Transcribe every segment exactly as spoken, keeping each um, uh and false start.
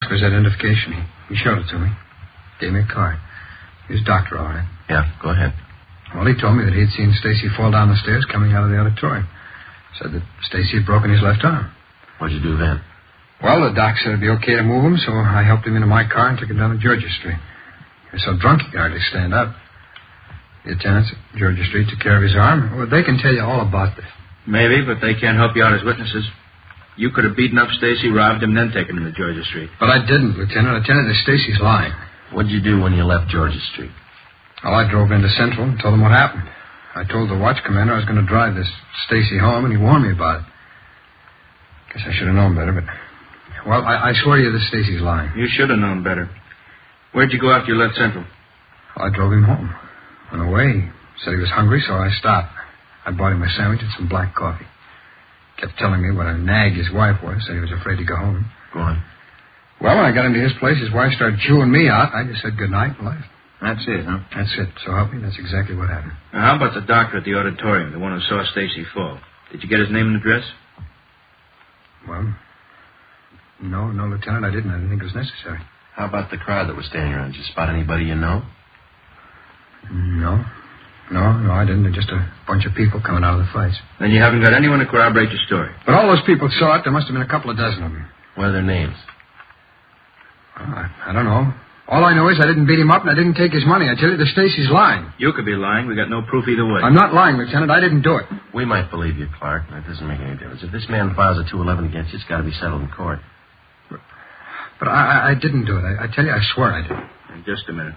for his identification. He, he showed it to me. Gave me a card. He was a doctor, all right. Yeah, go ahead. Well, he told me that he'd seen Stacy fall down the stairs coming out of the auditorium. Said that Stacy had broken his left arm. What'd you do then? Well, the doc said it'd be okay to move him, so I helped him into my car and took him down to Georgia Street. He was so drunk he could hardly stand up. The attendants at Georgia Street took care of his arm. Well, they can tell you all about this. Maybe, but they can't help you out as witnesses. You could have beaten up Stacy, robbed him, then taken him to Georgia Street. But I didn't, Lieutenant. I tell you that Stacy's lying. What'd you do when you left Georgia Street? Well, I drove into Central and told them what happened. I told the watch commander I was going to drive this Stacy home, and he warned me about it. Guess I should have known better, but... Well, I, I swear to you that Stacy's lying. You should have known better. Where'd you go after you left Central? Well, I drove him home. On the way, he said he was hungry, so I stopped. I bought him a sandwich and some black coffee. Kept telling me what a nag his wife was, said he was afraid to go home. Go on. Well, when I got into his place, his wife started chewing me out. I just said goodnight and left. That's it, huh? That's it. So help me, that's exactly what happened. Now, how about the doctor at the auditorium, the one who saw Stacy fall? Did you get his name and address? Well, no, no, Lieutenant, I didn't. I didn't think it was necessary. How about the crowd that was standing around? Did you spot anybody you know? No. No, no, I didn't. Just a bunch of people coming out of the fights. Then you haven't got anyone to corroborate your story. But all those people saw it. There must have been a couple of dozen of them. What are their names? Well, I, I don't know. All I know is I didn't beat him up and I didn't take his money. I tell you, the Stacy's lying. You could be lying. We got no proof either way. I'm not lying, Lieutenant. I didn't do it. We might believe you, Clark. That doesn't make any difference. If this man files a two eleven against you, it's got to be settled in court. But, but I, I didn't do it. I, I tell you, I swear I did. In just a minute.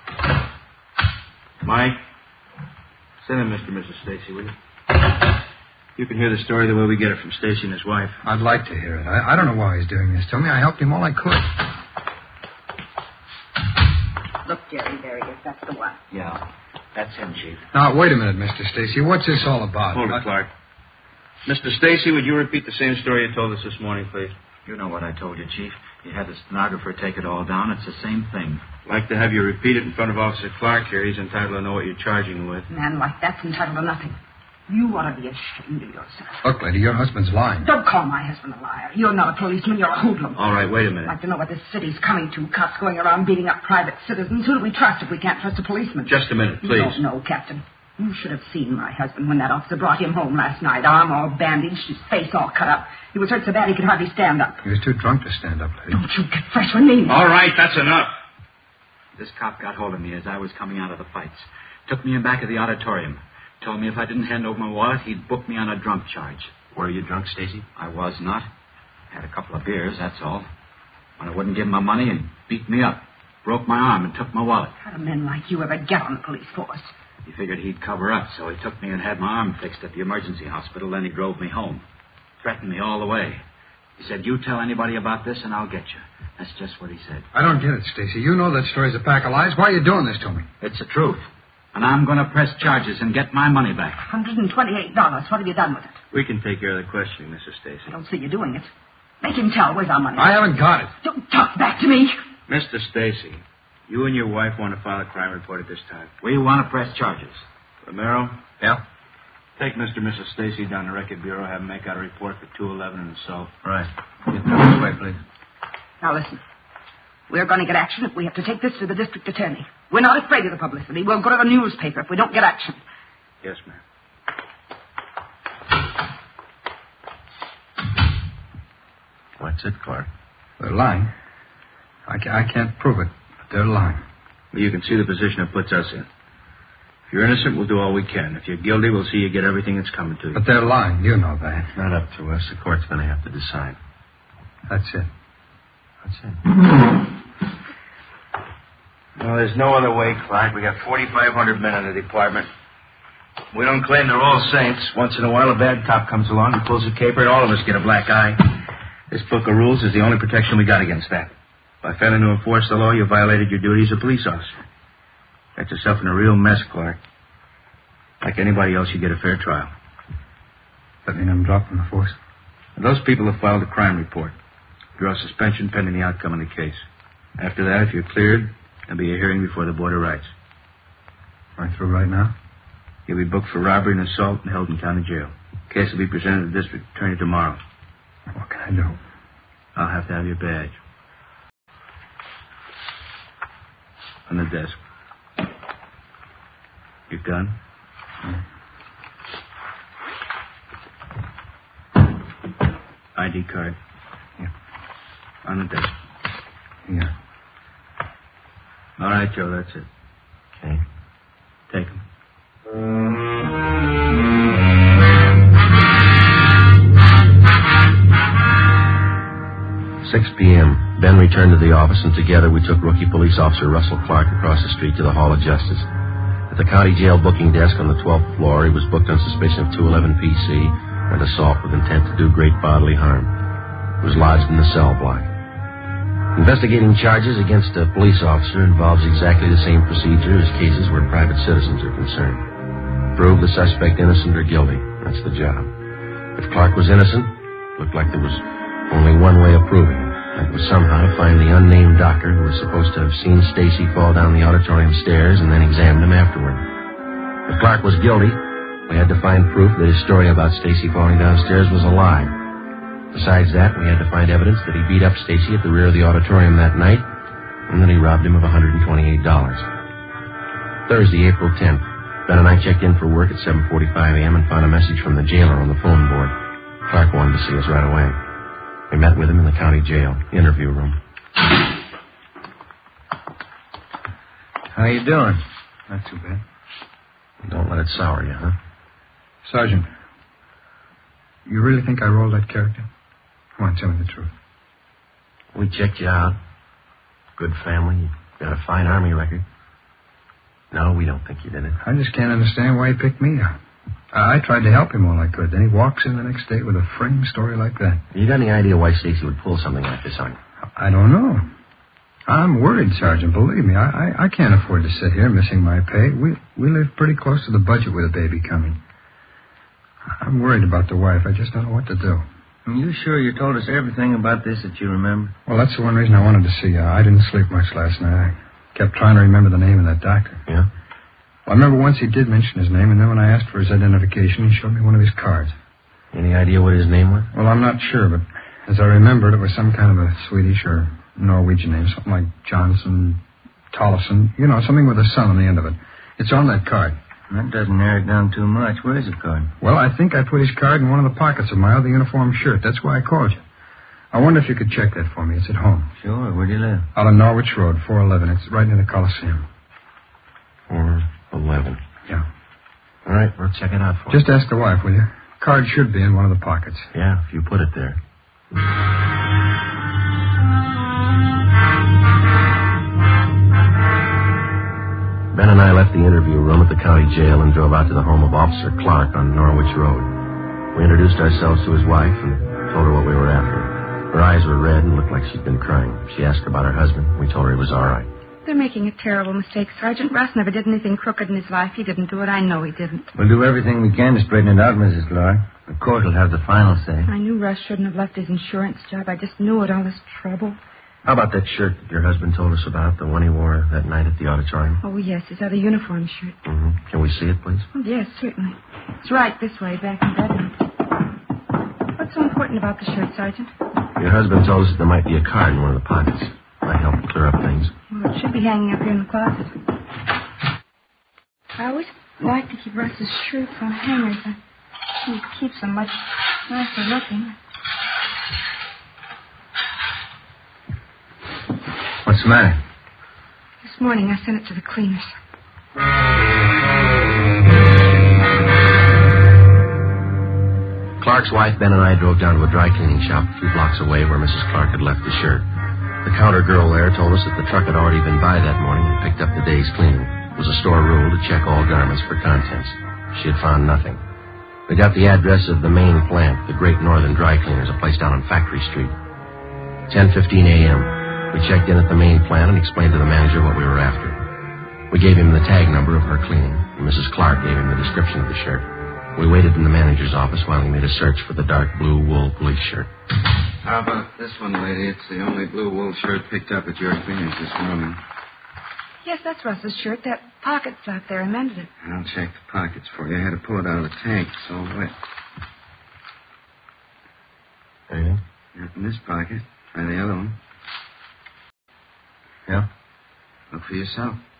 Mike, send in Mister and Missus Stacy, will you? You can hear the story the way we get it from Stacy and his wife. I'd like to hear it. I, I don't know why he's doing this to me. I helped him all I could. Look, Jerry, there he is. That's the one. Yeah, that's him, Chief. Now, wait a minute, Mister Stacy. What's this all about? Hold it, Clark. Mister Stacy, would you repeat the same story you told us this morning, please? You know what I told you, Chief. You had the stenographer take it all down. It's the same thing. I'd like to have you repeat it in front of Officer Clark here. He's entitled to know what you're charging him with. A man like that's entitled to nothing. You ought to be ashamed of yourself. Look, lady, your husband's lying. Don't call my husband a liar. You're not a policeman. You're a hoodlum. All right, wait a I'd minute. like to know what this city's coming to. Cops going around beating up private citizens. Who do we trust if we can't trust a policeman? Just a minute, please. You don't know, Captain. You should have seen my husband when that officer brought him home last night. Arm all bandaged, his face all cut up. He was hurt so bad he could hardly stand up. He was too drunk to stand up, lady. Don't you get fresh with me. All right, that's enough. This cop got hold of me as I was coming out of the fights. Took me in back of the auditorium. Told me if I didn't hand over my wallet, he'd book me on a drunk charge. Were you drunk, Stacy? I was not. Had a couple of beers, that's all. When I wouldn't give him my money, he beat me up. Broke my arm and took my wallet. How do men like you ever get on the police force? He figured he'd cover up, so he took me and had my arm fixed at the emergency hospital. Then he drove me home. Threatened me all the way. He said, you tell anybody about this and I'll get you. That's just what he said. I don't get it, Stacy. You know that story's a pack of lies. Why are you doing this to me? It's the truth. And I'm going to press charges and get my money back. one hundred twenty-eight dollars. What have you done with it? We can take care of the questioning, Missus Stacy. I don't see you doing it. Make him tell. Where's our money? I haven't got it. Don't talk back to me. Mister Stacy, you and your wife want to file a crime report at this time. We want to press charges. Romero, Yeah? take Mister and Missus Stacy down to the Record Bureau, have them make out a report for two eleven and assault. Right. Get them this way, please. Now listen. We're going to get action if we have to take this to the district attorney. We're not afraid of the publicity. We'll go to the newspaper if we don't get action. Yes, ma'am. What's it, Clark? They're lying. I, ca- I can't prove it, but they're lying. Well, you can see the position it puts us in. If you're innocent, we'll do all we can. If you're guilty, we'll see you get everything that's coming to you. But they're lying. You know that. Not up to us. The court's going to have to decide. That's it. That's it. Well, there's no other way, Clark. We got forty-five hundred men in the department. We don't claim they're all saints. Once in a while, a bad cop comes along and pulls a caper, and all of us get a black eye. This book of rules is the only protection we got against that. By failing to enforce the law, you violated your duty as a police officer. Got yourself in a real mess, Clark. Like anybody else, you get a fair trial. That mean I'm dropping the force? And those people have filed a crime report. Draw suspension pending the outcome of the case. After that, if you're cleared, there'll be a hearing before the Board of Rights. Right through right now? You'll be booked for robbery and assault and held in county jail. Case will be presented to the district attorney tomorrow. What can I do? I'll have to have your badge. On the desk. Your gun? Yeah. I D card? Yeah. On the desk. Yeah. All right, Joe, that's it. Okay. Take him. six p.m. Ben returned to the office, and together we took Rookie Police Officer Russell Clark across the street to the Hall of Justice. At the county jail booking desk on the twelfth floor, he was booked on suspicion of two eleven P C and assault with intent to do great bodily harm. He was lodged in the cell block. Investigating charges against a police officer involves exactly the same procedure as cases where private citizens are concerned. Prove the suspect innocent or guilty. That's the job. If Clark was innocent, it looked like there was only one way of proving it. That was somehow to find the unnamed doctor who was supposed to have seen Stacy fall down the auditorium stairs and then examined him afterward. If Clark was guilty, we had to find proof that his story about Stacy falling downstairs was a lie. Besides that, we had to find evidence that he beat up Stacy at the rear of the auditorium that night and that he robbed him of one hundred twenty-eight dollars. Thursday, April tenth, Ben and I checked in for work at seven forty-five a.m. and found a message from the jailer on the phone board. Clark wanted to see us right away. We met with him in the county jail interview room. How you doing? Not too bad. Don't let it sour you, huh? Sergeant, you really think I rolled that character? Come on, tell me the truth. We checked you out. Good family. You got a fine Army record. No, we don't think you did it. I just can't understand why he picked me up. I, I tried to help him all I could. Then he walks in the next day with a frame story like that. You got any idea why Stacy would pull something like this on you? I don't know. I'm worried, Sergeant. Believe me, I, I, I can't afford to sit here missing my pay. We we live pretty close to the budget with a baby coming. I'm worried about the wife. I just don't know what to do. Are you sure you told us everything about this that you remember? Well, that's the one reason I wanted to see you. I didn't sleep much last night. I kept trying to remember the name of that doctor. Yeah? Well, I remember once he did mention his name, and then when I asked for his identification, he showed me one of his cards. Any idea what his name was? Well, I'm not sure, but as I remembered, it was some kind of a Swedish or Norwegian name, something like Johnson, Tollefson, you know, something with a son on the end of it. It's on that card. That doesn't narrow it down too much. Where is the card? Well, I think I put his card in one of the pockets of my other uniform shirt. That's why I called you. I wonder if you could check that for me. It's at home. Sure. Where do you live? Out on Norwich Road, four eleven. It's right near the Coliseum. four eleven. Yeah. All right, we'll check it out for you. Just ask the wife, will you? Card should be in one of the pockets. Yeah, if you put it there. Ben and I left the interview room at the county jail and drove out to the home of Officer Clark on Norwich Road. We introduced ourselves to his wife and told her what we were after. Her eyes were red and looked like she'd been crying. She asked about her husband. We told her he was all right. They're making a terrible mistake, Sergeant. Russ never did anything crooked in his life. He didn't do it. I know he didn't. We'll do everything we can to straighten it out, Missus Clark. The court will have the final say. I knew Russ shouldn't have left his insurance job. I just knew it, all this trouble. How about that shirt that your husband told us about, the one he wore that night at the auditorium? Oh, yes, his other uniform shirt. Mm-hmm. Can we see it, please? Oh, yes, certainly. It's right this way, back in bed. What's so important about the shirt, Sergeant? Your husband told us that there might be a card in one of the pockets. Might help clear up things. Well, it should be hanging up here in the closet. I always like to keep Russ's shirts on hangers. I, he keeps them much nicer looking. What's the matter? This morning I sent it to the cleaners. Clark's wife, Ben, and I drove down to a dry cleaning shop a few blocks away where Missus Clark had left the shirt. The counter girl there told us that the truck had already been by that morning and picked up the day's cleaning. It was a store rule to check all garments for contents. She had found nothing. We got the address of the main plant, the Great Northern Dry Cleaners, a place down on Factory Street. ten fifteen a.m. We checked in at the main plant and explained to the manager what we were after. We gave him the tag number of her cleaning, and Missus Clark gave him the description of the shirt. We waited in the manager's office while he made a search for the dark blue wool police shirt. How about this one, lady? It's the only blue wool shirt picked up at your cleaners this morning. Yes, that's Russ's shirt. That pocket's out there. I mended it. I'll check the pockets for you. I had to pull it out of the tank. It's all wet. Anything? Not in this pocket. Try the other one. Yeah? Look for yourself.